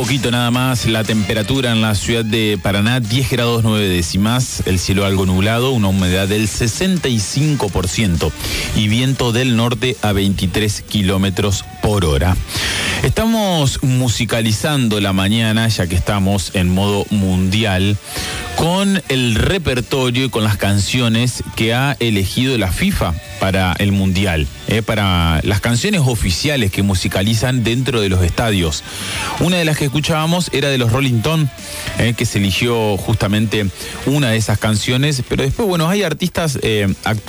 poquito nada más. La temperatura en la ciudad de Paraná, 10 grados 9 décimas, el cielo algo nublado, una humedad del 65% y viento del norte a 23 kilómetros por hora. Estamos musicalizando la mañana, ya que estamos en modo mundial, con el repertorio y con las canciones que ha elegido la FIFA para el Mundial, para las canciones oficiales que musicalizan dentro de los estadios. Una de las que escuchábamos era de los Rolling Stones, que se eligió justamente una de esas canciones, pero después, bueno, hay artistas actuales